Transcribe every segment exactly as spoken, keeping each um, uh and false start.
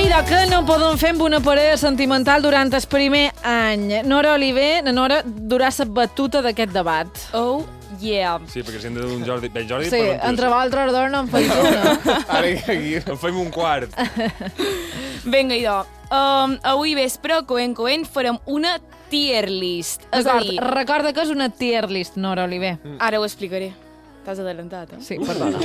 allò que no podem fer amb una parella sentimental durant el primer any. Nora Oliver, na Nora, durà la batuta d'aquest debat. Oh, yeah. Sí, perquè si hem de dir un Jordi... Bé, Jordi... Sí, entre vosaltres dos no en feis una. Ara aquí... En fem un quart. Vinga, idò. Um, avui vespre, coent, coent, farem una tier list. És a dir... Recorda que és una tier list, Nora Oliver. Ara ho explicaré. T'has adelantat, eh? Sí, perdona.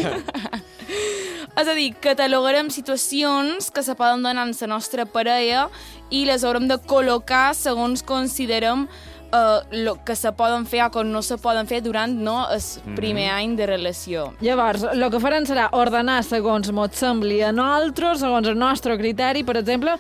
És a dir, catalogarem situacions que se poden donar en la nostra parella i les haurem de col·locar segons considerem uh, lo que se poden fer o que no se poden fer durant no, el primer mm. any de relació. Llavors, el que farem serà ordenar segons mos sembli a nosaltres, segons el nostre criteri. Per exemple,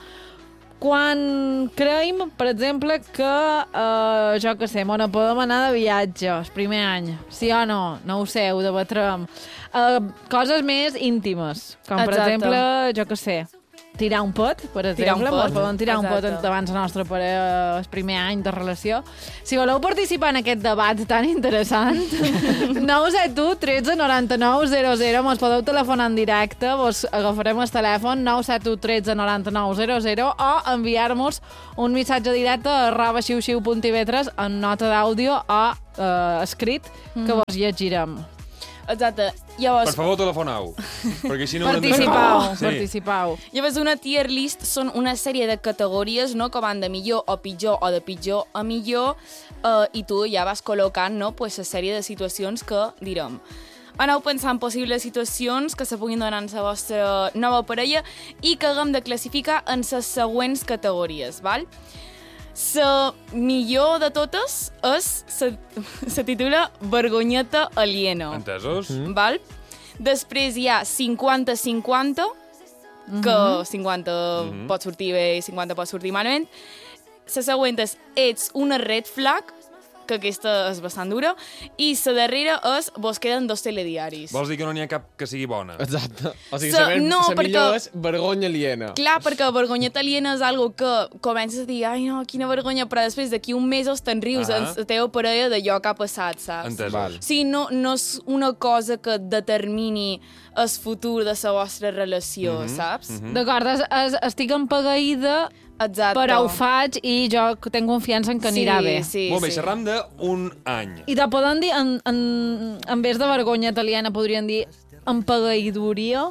quan creiem, per exemple, que, uh, jo què sé, no podem anar de viatge el primer any. Sí o no? No ho sé, ho debatrem. Uh, coses més íntimes, com per Exacte. exemple, jo què sé, tirar un pot, per exemple. un pot. Mos poden tirar Exacte. un pot davant la nostra parella el primer any de relació. Si voleu participar en aquest debat tan interessant, nou set u tretze noranta-nou zero zero, mos podeu telefonar en directe, vos agafarem el telèfon nou set u tretze noranta-nou zero zero o enviar-nos un missatge directe a arroba xiu-xiu punt i ve tres en nota d'àudio o eh, escrit que Mm. vos llegirem. Exacte. Llavors, Per favor, telefonau. Perquè si no... Participau, Sí. participau. Llavors, una tier list són una sèrie de categories, no?, que van de millor o pitjor o de pitjor a millor, eh, i tu ja vas col·locant, no?, pues, la sèrie de situacions que direm. Aneu pensant possibles situacions que se puguin donar en la vostra nova parella i que haguem de classificar en les següents categories, val? La millor de totes és, se, se titula Vergonyeta aliena. Entesos? Mm. Val? Després hi ha cinquanta cinquanta, que cinquanta Mhm. pot sortir bé i cinquanta pot sortir malament. La següent és ets una red flag, que aquesta és bastant dura, i la darrera és vos queden dos telediaris. Vols dir que no n'hi ha cap que sigui bona? Exacte. O sigui, So, saber, no, la perquè- millor és vergonya aliena. Clar, perquè vergonyeta aliena és algo que comences a dir ai no, quina vergonya, però després d'aquí un mes te'n rius Ah. en la teva parella d'allò que ha passat, saps? Entesos. Val. Sí, no, no és una cosa que determini el futur de la vostra relació, Mhm, saps? mhm. D'acord, es, es, estic empaïda, Exacte. però ho faig i jo tinc confiança en que anirà sí, bé. Sí, Molt bé, sí. xerram d'un any. I te poden dir, en, en, en vez de vergonya italiana, podrien dir empaïdoria?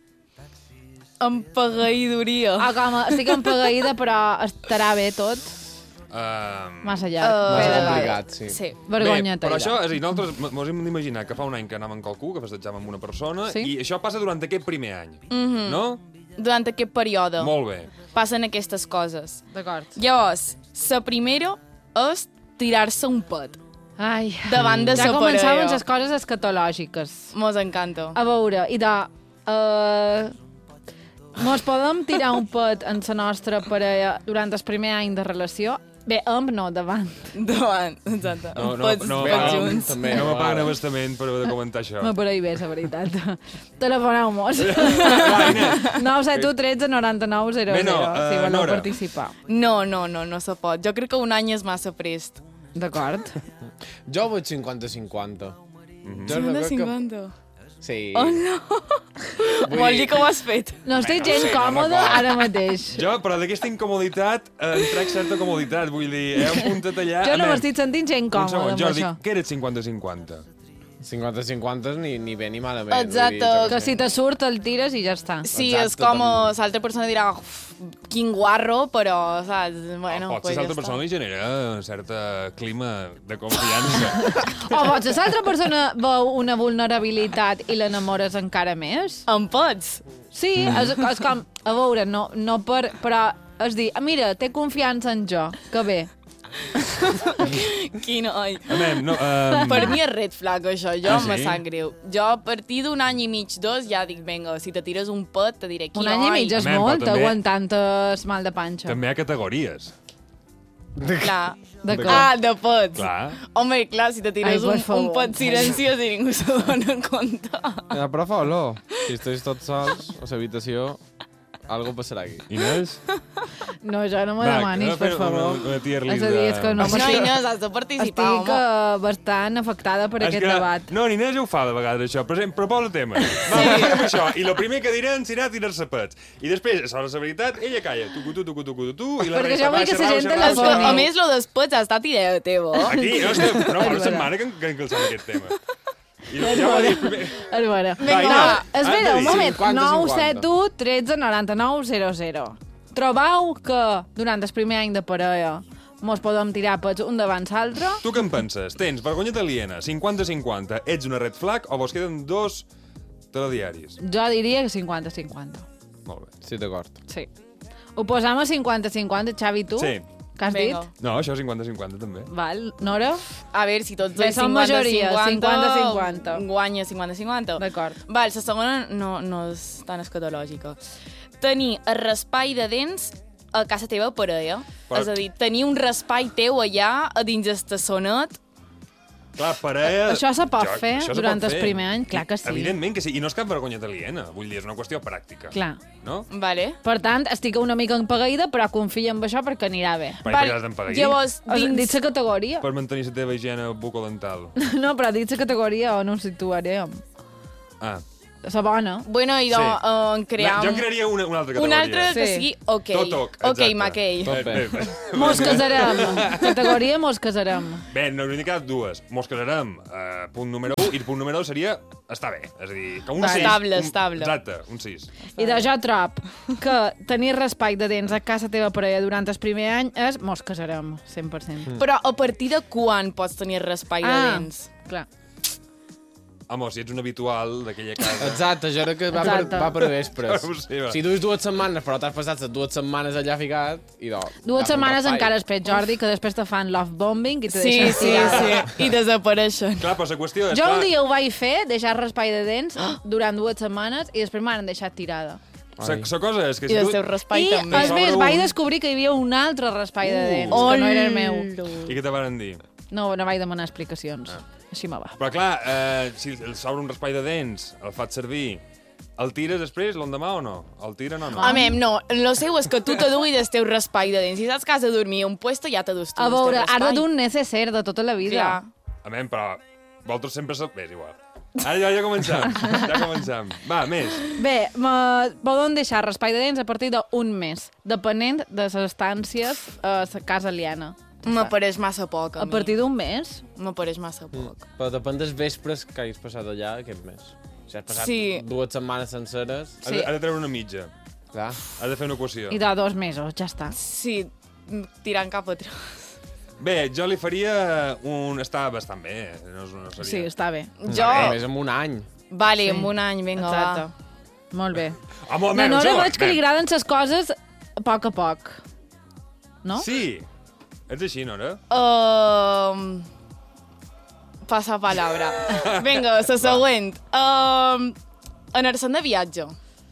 Empaïdoria. Ah, com, estic empaïda, però estarà bé tot. Um... Massa llarg. Uh, Bé, Massa d'acord. complicat, sí. Sí. Vergonya Bé, però això, italiana. és a dir, nosaltres m- mos hem d'imaginar que fa un any que anàvem amb qualcú, que festejàvem amb una persona, Sí. i això passa durant aquest primer any, Mhm. no? Durant aquest període Molt bé. passen aquestes coses. D'acord. Llavors, la primera és tirar-se un pet Ai, davant de ja sa començaven parella. les coses escatològiques. Mos encanta. A veure, i de... Uh, mos podem tirar un pet en la nostra parella durant el primer any de relació? Bé, amb no, davant. Davant, exacte. No, no, Pets, no, pets no, junts. també. No me paguen Ara. abastament per haver de comentar això. M'apareix bé, la veritat. Telefoneu-mos. Va, Inés. nou set u tretze noranta-nou zero Bé, zero, no, si eh, voleu Nora. participar. No, no, no, no se pot. Jo crec que un any és massa prest. D'acord. Jo vaig cinquanta cinquanta. Mhm. Jo cinquanta crec que- cinquanta. Sí. Oh, no. Vol dir que ho has fet. No estic Bé, no gens sé, no còmoda recordo. ara mateix. Jo, però d'aquesta incomoditat eh, en trec certa comoditat. Vull dir, he apuntat allà... Jo no Anem. m'estic sentint gens Un còmoda segon, amb Jordi, això. què eres cinquanta cinquanta? cinquanta cinquanta ni, ni bé ni malament. Exacte. Vull dir, jo Que si te surt el tires i ja està. Sí, Exacte, és com també. l'altra persona dirà "Uf, quin guarro, però, saps? Bueno, Pot pues ser ja l'altra està. persona li genera un cert clima de confiança. O potser l'altra persona veu una vulnerabilitat i l'enamores encara més. Em pots? Sí, és, és com, a veure, no, no per... Però és dir, ah, mira, té confiança en jo, que bé. Quin oi. Anem, no... Um... Per mi és red flag, això. Jo Ah, ah, me sí? sap greu. Jo, a partir d'un any i mig, dos, ja dic, vinga, si te tires un pet, te diré quin Un any i mig és Amem, molt, però també- aguantant el mal de panxa. També hi ha categories. Clar. D'acord. Ah, de pets. Clar. Home, clar, si te Ai, tires per un, favor. un pet silenciós i ningú se dona compte. Ja, però fa olor. Si estàs tots sols a l'habitació, algo passarà aquí. Inés? No, jo no me Va, demanis, anem a per fer favor. una- una tier list És a dir, és que no de- No, m'estic... Inés, has de participar, Estic home. uh, bastant afectada per És aquest que- debat. No, ni Inés ja ho fa de vegades, això. Però, proposa temes. Va, sí. fem això. I el primer que diran serà tirar-se pets. I després, a l'hora de la veritat, ella calla. Tu, tu, tu, tu, tu, tu, tu, i la Perquè resta jo vull va, que la xerrau, gent xerrau, telefoni. xerrau. A més, lo després ha estat idea teva. Aquí, no, estem, no, fa una És setmana que, que encalçam aquest tema. I ja ho ha dit primer. A veure. Va, No, Inés, espera, has un de dir. moment. cinquanta, nou cinquanta. set u tretze noranta-nou zero zero. Trobau que durant el primer any de parella mos podem tirar pets un davant l'altre? Tu què en penses? Tens vergonyeta aliena, cinquanta cinquanta, ets una red flag o vos queden dos telediaris? Jo diria que cinquanta cinquanta. Molt bé. Sí, d'acord. Sí. Ho posam a cinquanta cinquanta, Xavi, tu? Sí. Què has Vinga. dit? No, això cinquanta cinquanta també. Val. Nora? A veure, si tots Bé, els som cinquanta majoria, cinquanta cinquanta. guanya cinquanta cinquanta. D'acord. Val, la segona no, no és tan escatològica. Tenir el raspall de dents a casa teva parella. Però- És a dir, tenir un raspall teu allà a dins el tassonet. Clar, parella... Això se pot Jo- fer això se durant pot el fer. primer any? Clar que sí. Evidentment que sí, i no és cap vergonyeta aliena. Vull dir, és una qüestió pràctica. Clar. No? Vale. Per tant, estic una mica empagueïda, però confia en això perquè anirà bé. Per Val, què has d'empaguir? Llavors, Has dins... dit la categoria? Per mantenir la teva higiene bucodental. No, però dit la categoria on ho situarem. Ah. La bona. Bueno, i doncs Sí. sí. en crear... Jo crearia una, una altra un categoria. altre que Sí. sigui ok. Tot ok, Ok, exacte. Mackey. Tot bé. bé. Mos casarem. Categoria mos casarem. Bé, no n'hi ha quedat dues. Mos casarem, eh, punt número un, i el punt número dos seria està bé. És a dir, que un Va, sis. estable, un, estable. Exacte, un sis. I de jo trob que tenir raspall de dents a casa teva parella durant el primer any és mos casarem, cent per cent. Però a partir de quan pots tenir raspall de Ah, dents? clar. Home, si ets un habitual d'aquella casa... Exacte, jo crec que va per, Exacte. va per vespres. Sí, va. Si duis dues setmanes, però t'has passat les dues setmanes allà ficat, i do, Dues agafa un setmanes raspall. encara és pet, Jordi, que després te fan love bombing i te Sí, deixen sí, tirada. sí. I desapareixen. Clar, però la qüestió és... Jo un clar, dia ho vaig fer, deixar raspall de dents durant dues setmanes i després m'han deixat tirada. La, la cosa és que I si el tu... seu raspall I, també. a més, Sobre vaig un- descobrir que hi havia un altre raspall de dents, Uh. que no era el meu. I què te varen dir? No, no vaig demanar explicacions. Així me va. Però clar, eh, si el s'obre un raspall de dents, el fas servir, el tires després l'endemà o no? El tiren o no? Home, no, lo seu és que tu te duis el teu raspall de dents. Si saps que has de dormir a un puesto, ja te dus tu A el teu veure, raspall. ara d'un necesser de tota la vida. Clar. Amén, però vosaltres sempre... Sap... Bé, és igual. Ara ja, ja començam, ja començam. Va, més. Bé, me poden deixar raspall de dents a partir d'un mes, depenent de les estàncies a la casa aliena. Me pareix massa poc, a, A partir d'un mes? mi. Me pareix massa poc. Però depèn dels vespres que hagis passat allà aquest mes. Si has passat Sí. dues setmanes senceres... Has de, has de treure una mitja. Clar. Has de fer una equació. I de dos mesos, ja està. Sí, tirant cap a atrás. Bé, jo li faria un... Està bastant bé, eh? no, és- no seria... Sí, està bé. Jo... A més, en un any. Vale, Sí. en un any, vinga, Exacte. va. Molt bé. Home, La men, un Nora segon, veig que li men. agraden les coses a poc a poc. No? Sí. Ets així, Nora? Um... Passa palabra. Vinga, la següent. Um... Anar-se'n de viatge.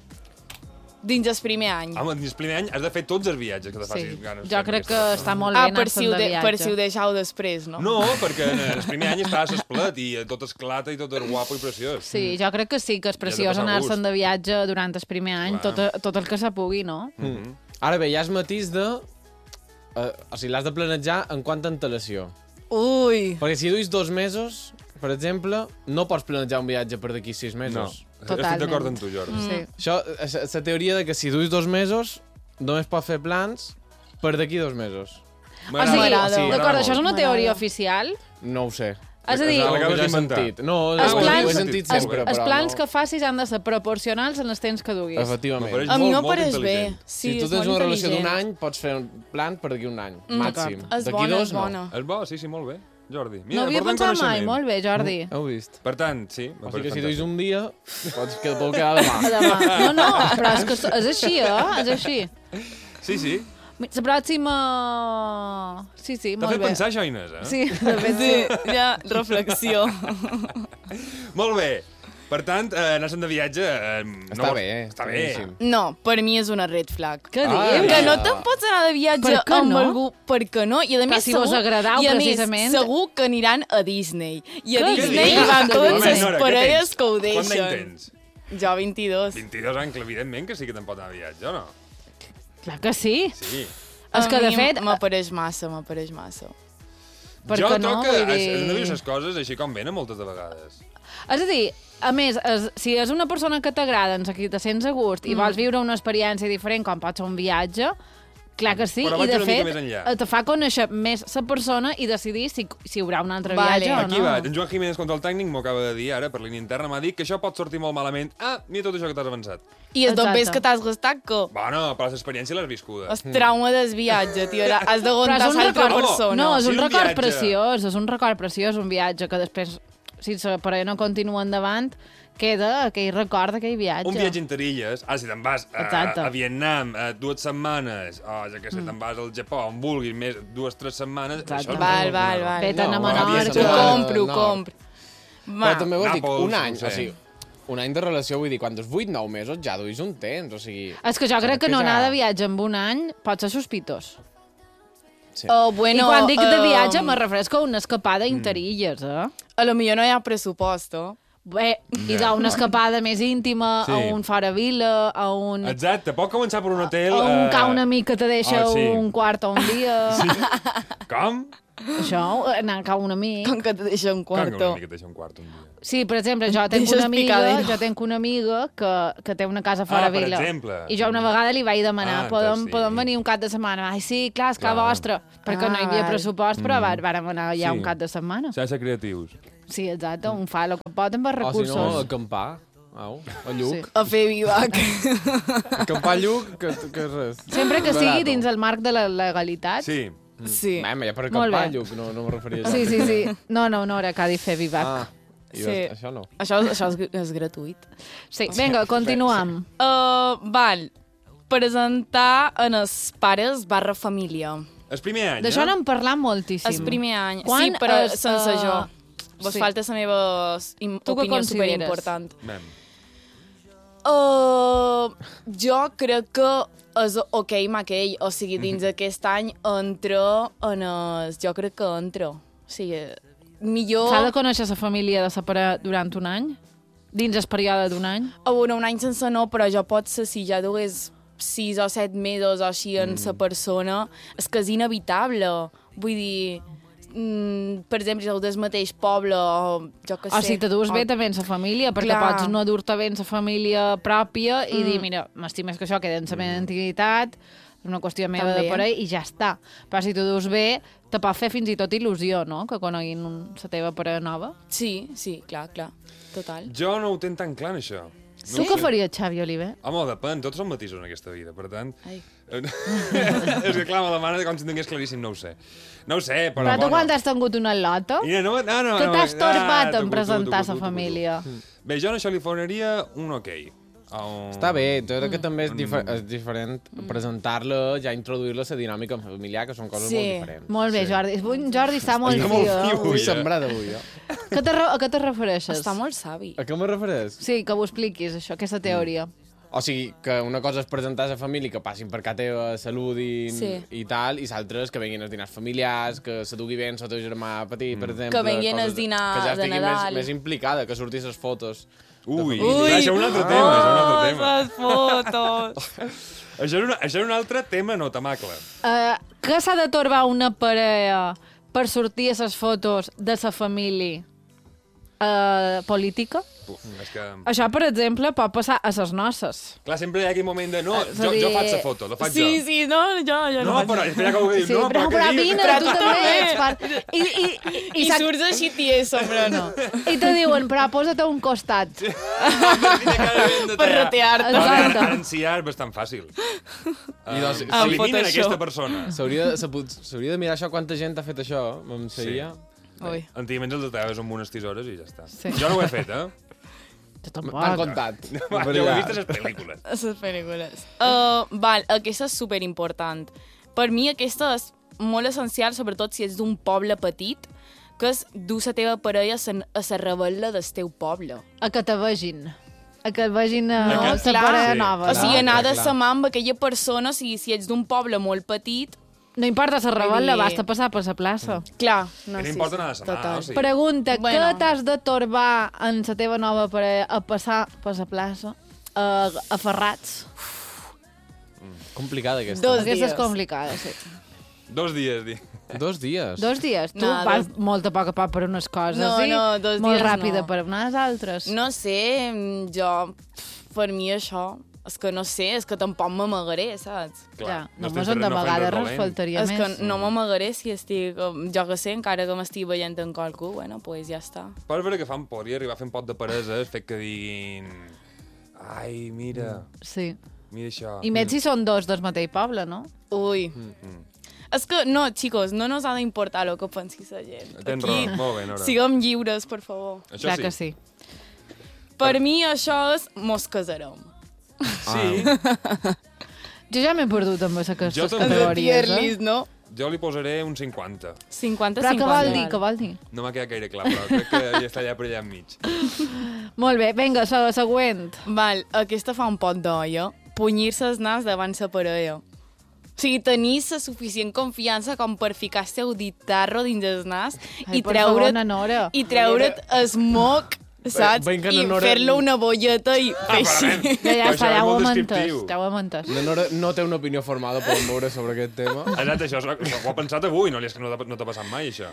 Dins el primer any. Home, dins el primer any has de fer tots els viatges que te Sí. facis ganes. Jo crec que està molt Ah, bé per anar-se'n si, ho de de, per si viatge. ho deixau després, no? No, perquè en el primer any estàs esplet i tot esclata i tot és guapo i preciós. Sí, jo crec que sí, que és preciós passar anar-se'n gust. de viatge durant el primer any, Clar. tot, tot el que se pugui, no? Mm-hmm. Ara bé, hi ha el matís de... Uh, o sigui, l'has de planejar en quanta antelació. Ui! Perquè si duis dos mesos, per exemple, no pots planejar un viatge per d'aquí sis No, mesos. estic Totalment. d'acord amb tu, Jordi. Sí. Això, la teoria de que si duis dos mesos, només pots fer plans per d'aquí dos mesos. O sigui, M'agrada. d'acord, m'agrada això és molt. una teoria oficial? No ho sé. És a dir, L'acabes Algo que jo he d'inventar. sentit. No, Els ho he- plans- ho he sentit els- sempre, els però plans no. que facis han de ser proporcionals en els temps que duguis. Efectivament. M'apareix A mi molt, no molt pareix bé. intel·ligent. Sí, si tu és tens molt una relació d'un intel·ligent. any, pots fer un plan per d'aquí un any, Mm, màxim. És D'aquí bona, dos, és no. bona. És bo, sí, sí, molt bé, Jordi. Mira, No havia aportant pensat mai, coneixement. molt bé, Jordi. Heu vist? Per tant, sí, O sigui m'apareix que si duis fantàstic. un dia, pots que pot quedar demà. Demà. No, no, però és, que és així, eh? És així. Sí, sí. La pròxima... Sí, sí, T'ha molt fet bé. pensar això, Inés, eh? Sí, de fet, sí. Sí, ja, reflexió. Molt bé. Per tant, eh, anar-se'n de viatge... Eh, Està no, bé, eh? Està bé. Boníssim. No, per mi és una red flag. Què Ah, dius? Que no Ja. te'n pots anar de viatge Per què amb no? algú... Per què no? I a Però més, si segur, vos agradau, i a precisament. més, segur que aniran a Disney. I a Què Disney dius? van Què totes dius? les Nora, què parelles tens? que ho Quant d'any deixen. tens? Jo, vint-i-dos. vint-i-dos anys, evidentment que sí que te'n pot anar a viatge, o no? Clar que sí. Sí. És que, de A mi fet... m'apareix massa, m'apareix massa. Per jo què no? troc que Vull dir- has de viure les coses així com venen moltes de vegades. És a dir, a més, es, si és una persona que t'agrada, en qui te sents a gust, i Mm. vols viure una experiència diferent, com pot ser un viatge, clar que sí, Però i vaig de una mica fet més enllà. eh, te fa conèixer més la persona i decidir si, si hi haurà un altre Vale. viatge o Aquí no. va, en Joan Jiménez, control tècnic, m'ho acaba de dir ara per línia interna, m'ha dit que això pot sortir molt malament. Ah, mira tot això que t'has avançat. I és d'on Exacte. ves que t'has gastat que... Bueno, però l'experiència l'has viscuda. El trauma del viatge, tio. Has Però d'aguantar és un l'altra record, persona. no, és Sí, un un record viatge. preciós, és un record preciós, un viatge que després, si la parella no continua endavant, queda aquell record d'aquell viatge. Un viatge interilles, ah, si te'n vas a, Exacte. a Vietnam a dues setmanes, o ja que sé, te'n vas al Japó, on vulguis, més dues, tres setmanes... Exacte. Això és Val, una- val, val. Vete-ne No, a una Menorca. viatge- Ho compro, ho No. compro. Però Ma, també vols dir, Nàpols, un any, no sé. o sigui, un any de relació, vull dir, quan tens vuit nou mesos ja duis un temps, o sigui... És que jo crec que no ja- anar de viatge en un any pot ser sospitós. Sí. oh, bueno, I quan dic de viatge um, me refereixo a una escapada interilles, eh? A lo millor no hi ha pressupost, oh? Bé, i Ja. d'una escapada més íntima, Sí. a un fora vila, a un... Exacte, pot començar per un hotel... A un eh, cau un amic que te deixa ah, sí. un quart o un dia. Sí. Com? Això, anar a cau un amic. Com que te deixa un Com que quarto. una mica et deixa un quart un dia? Sí, per exemple, jo tenc Deixes una amiga, picadero. jo tenc una amiga que, que té una casa fora Ah, per vila. exemple. I jo una vegada li vaig demanar, Ah, podem, entonces sí. podem venir un cap de setmana? Ai, sí, clar, és casa Clar. vostra. Perquè Ah, no hi havia val. pressupost, però mm. vàrem anar allà Sí. un cap de setmana. S'ha de ser creatius. Sí, exacte, un fa el que pot amb els O si recursos. no, acampar, au, a Lluc. Sí. A fer vivac. Acampar a Lluc, que, que res. Sempre que sigui Barato. dins el marc de la legalitat. Sí. Sí. Mama, ja per Molt acampar a bé. Lluc, no, no me referia a Sí, sí, sí. No, no, no era Cádiz fer vivac. Ah, i Sí. sí. això no. Això, això és, és gratuït. Sí, vinga, continuem. Uh, val. Presentar en els pares barra família. El primer any, D'això eh? n'hem parlat moltíssim. El primer any. Quan sí, però es, sense eh, jo. Vos sí. falta la meva im- Tu què opinió consideres? superimportant. Mem. Uh, jo crec que és ok amb aquell, o sigui, dins d'aquest any entra en el... Jo crec que entra. O sigui, millor... S'ha de conèixer la família de separar durant un any? Dins el període d'un any? A bueno, un any sense no, però jo pot ser si ja dugués sis o set mesos o així en sa persona, és que és inevitable. Vull dir, mm, per exemple, si heu del mateix poble o jo que O sé... si te dus bé també en la família, perquè Clar. pots no dur-te bé en la família pròpia i dir, mira, m'estim més que això, queda en la meva intimitat, és una qüestió meva També. de parell i ja està. Però si te dus bé, te pot fer fins i tot il·lusió, no?, que coneguin un- la teva parella nova. Sí, sí, clar, clar. Total. Jo no ho tenc tan clar, això. Tu què faries, Xavi Oliver? Home, depèn, tots són matisos en aquesta vida, per tant... Ai. és que clar, me demanes com si en tingués claríssim, no ho sé. No ho sé, però... Però tu bueno. quan has tingut una lota, Mira, no, no, no, que no, t'has no, torbat tu, en tu, presentar tu, tu, la tu, tu, família. tu. Bé, jo en això li faria un ok. Un... Està bé, jo crec que també és, Mm. difer és diferent presentar-la, ja introduir-la a la dinàmica familiar, que són coses Sí. molt diferents. Molt bé, Sí. Jordi. Avui en Jordi està molt Està molt viu. viu. Vull ja. sembrar d'avui, jo. Que te re- A què te refereixes? Està molt savi. A què me refereix? Sí, que ho expliquis, això, aquesta teoria. O sigui, que una cosa és presentar a la família, que passin per casa teva, saludin Sí. i tal, i l'altra és que venguin els dinars familiars, que se dugui bé amb el teu germà petit, per exemple. Que venguin coses els dinars Que ja de estigui Nadal. més, més implicada, que surtis les fotos. Ui, Ui. Clar, això és un altre tema, això és un altre tema. les fotos! Això és, una, això és un altre tema no tamacle. Uh, què s'ha de torbar una parella per sortir a les fotos de la família uh, política? Uf, és que... Això, per exemple, pot passar a les noces. Clar, sempre hi ha aquell moment de no, És a jo, jo dir- faig la foto, la faig Sí, jo. sí, no, jo, jo No, però espera que ho diu. Sí, no, però, però, però què dius? vine, Però tu tu també també. ets part. I, i, i, I, i, s'ha- surts així tieso, però no. i te diuen, però posa't a un costat. Per rotear-te. Exacte. Ara en si ja és bastant fàcil. I doncs, Uh, ah, eliminen Photoshop. aquesta persona. S'hauria de, se pot- s'hauria de mirar això quanta gent ha fet això, em seria... Ui. Antigament els ataves amb unes tisores i ja està. Sí. Jo no ho he fet, eh? Jo tampoc. M'han contat. Jo ho he vist a les pel·lícules. A les pel·lícules. Uh, val, aquesta és superimportant. Per mi aquesta és molt essencial, sobretot si ets d'un poble petit, que és dur la teva parella a sa- a la rebel·la del teu poble. A que te vegin. A que et vegin a No, la clar. parella Sí. nova. O sigui, Clar, anar clar, de clar. sa mà amb aquella persona, si, si ets d'un poble molt petit, No importa la rebel·la, dir- basta passar per la plaça. clar. No, No sí, importa sí, anar de sa mà, total. o sigui. Pregunta, Bueno. què t'has de torbar en la teva nova parella a passar per la plaça? A, a Ferrats? Complicada aquesta. Dos Aquesta és dies. complicada, sí. Dos dies, dic. Dos dies. Dos dies. Tu No, vas dos- molt a poc a poc per unes coses No, i no, dos molt dies ràpida no. per unes altres. No sé, jo, per mi això, és que no sé, és que tampoc m'amagaré, saps? Ja, no estem mos hem fent- no fem d'amagar de res res, dolent. faltaria És més. que no m'amagaré si estic, jo que sé, encara que m'estic veient en qualcú, bueno, pues ja està. Però és vera que fan podria arribar a fer un pot de paresa, el fet que diguin... Ai, mira, Sí. mira això. I més si són dos del mateix poble, no? Ui. Mm. És que, no, xicos, no nos ha d'importar el que pensi la gent. Tens Aquí, raó, molt bé, Nora. siguem lliures, per favor. Això Clar sí. que sí. Per mi això és mos casarem. Sí, Jo ja m'he perdut amb aquestes Jo també. És de categories, tier eh? list, no? jo li posaré un cinquanta. cinquanta Però què cinquanta. vol dir? Què vol dir? No m'ha quedat gaire clar, però crec que ja està allà per allà enmig. Molt bé, vinga, la següent. Val, aquesta fa un pot d'olla. Punyir-se el nas davant la parella. O sigui, tenir la suficient confiança com per ficar el seu ditarro dins el nas Ai, i per favor, treure't, na Nora. i treure't el moc, saps? ben que I na Nora- fer-lo una bolleta i Ah, fer així. Ja, ja Però està, això ja és ho molt hem entès. descriptiu. Ja ho hem entès. La Nora no té una opinió formada, podem veure, sobre aquest tema. Exacte, això, és- això ho ha pensat avui, no, li és que no t'ha no t'ha passat mai, això.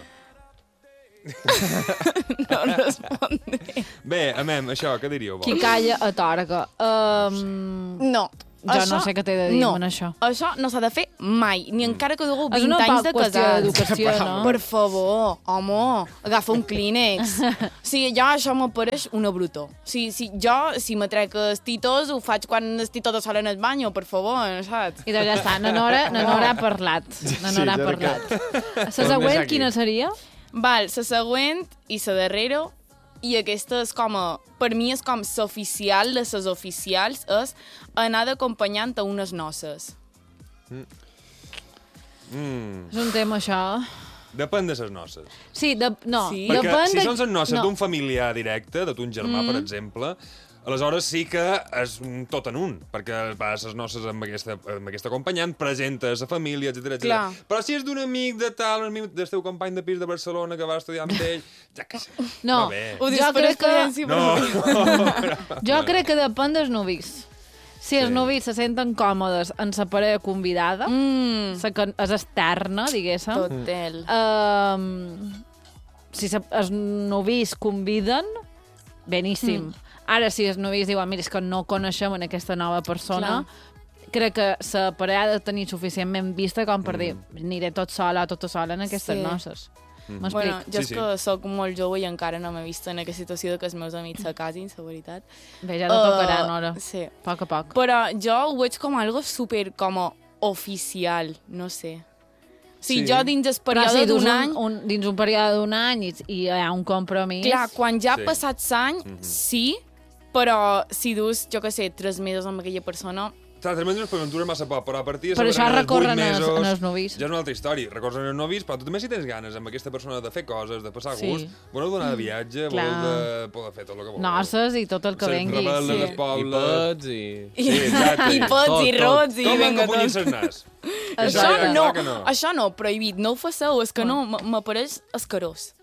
No respondré. Bé, amem, això, què diríeu Qui vos? calla atorga. Um, No. Jo no sé què t'he de dir no, amb això. Això no s'ha de fer mai, ni encara que dugueu és vint una anys de qüestió casats. d'educació, no? Per favor, home, agafa un clínex. O sigui, jo això m'apareix una brutó. O sigui, si jo, si me trec els titos, ho faig quan estic tota sola en el banyo, per favor, saps? I doncs ja està, na Nora, na Nora ha parlat. Na Nora ha ja parlat. La Tornes següent, aquí. quina seria? Val, la següent i la darrera, i aquesta és com a, per mi és com l'oficial de les oficials, és anar d'acompanyant a unes noces. Mm, És un tema, això. depèn de les noces. Sí, de, no, Sí. Perquè depèn si de... són les noces no. d'un familiar directe, de ton germà, Mm. per exemple, aleshores sí que és un tot en un, perquè vas les noces amb aquesta, amb aquesta acompanyant, presentes a família, etcètera, etcètera. Clar. Però si és d'un amic de tal, un amic del teu company de pis de Barcelona que va estudiar amb ell, ja que sé. No, Va bé. Ho dius jo per crec que, experiència No, pròpia. jo crec que depèn dels novis. Si els Sí. novis se senten còmodes en la parella convidada, Mm, la que és externa, diguéssim, total. um, si se, els novis conviden, beníssim. Mm. Ara, si els novis diuen, mira, és que no coneixem en aquesta nova persona, crec que la parella ha de tenir suficientment vista com per dir, aniré tot sola o tota sola en aquestes Sí. noces. M'explic? Bueno, jo Sí, és sí. que sóc molt jove i encara no m'he vist en aquesta situació de que els meus amics se casin, la veritat. Bé, ja no tocarà, Uh, Nora. Sí. A poc a poc. Però jo ho veig com algo super com a oficial, no sé. O sigui, Sí. jo dins el Però període si dus d'un un, any... un, dins un període d'un any i, i hi ha un compromís... Clar, quan ja ha Sí. passat l'any, sí, però si dus, jo què sé, tres mesos amb aquella persona... Clar, tres mesos per aventura massa poc, però a partir de Per això saber els recorren vuit els- mesos, en els novis. Ja és una altra història. Recorren els novis, però tu també si tens ganes amb aquesta persona de fer coses, de passar Sí. gust, voleu donar de viatge, Clar. voleu de poder fer tot el que voleu. Noces i tot el que Sí, vengui. rebel·les, Sí. les I pobles... pets i... I, Sí, exacte. i pots Tot, i tot. rots i Toma, vinga que punyin tot. ses nas. Això Clar, no, clar que no. això no, prohibit, no ho faceu, és que no, m- m'apareix escarós.